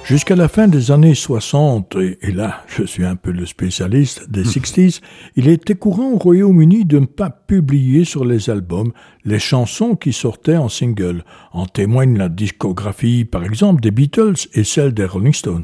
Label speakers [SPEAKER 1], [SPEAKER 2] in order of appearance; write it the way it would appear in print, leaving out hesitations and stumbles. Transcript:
[SPEAKER 1] Jusqu'à la fin des années 60, et là je suis un peu le spécialiste des 60s, il était courant au Royaume-Uni de ne pas publier sur les albums les chansons qui sortaient en single. En témoigne la discographie par exemple des Beatles et celle des Rolling Stones.